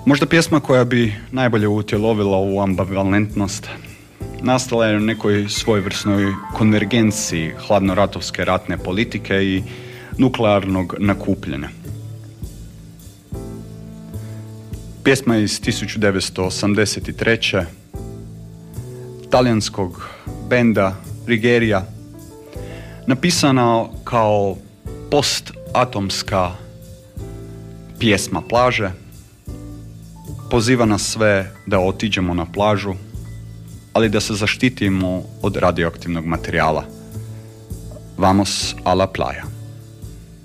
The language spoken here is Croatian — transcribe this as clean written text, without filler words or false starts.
Možda pjesma koja bi najbolje utjelovila ovu ambivalentnost nastala je u nekoj svojevrsnoj konvergenciji hladnoratovske ratne politike i nuklearnog nakupljanja. Pjesma je iz 1983. talijanskog benda Righeria, napisana kao postatomska pjesma plaže, poziva nas sve da otiđemo na plažu, ali da se zaštitimo od radioaktivnog materijala. Vamos a la playa.